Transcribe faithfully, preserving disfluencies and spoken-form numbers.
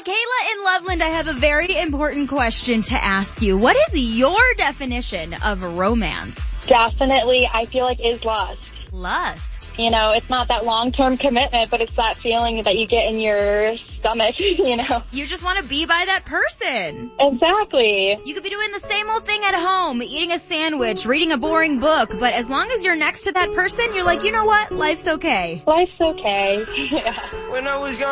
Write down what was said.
Michaela in Loveland, I have a very important question to ask you. What is your definition of romance? Definitely, I feel like is lust. Lust. You know, it's not that long-term commitment, but it's that feeling that you get in your stomach, you know. You just want to be by that person. Exactly. You could be doing the same old thing at home, eating a sandwich, reading a boring book, but as long as you're next to that person, you're like, you know what? Life's okay. Life's okay. Yeah. When I was young.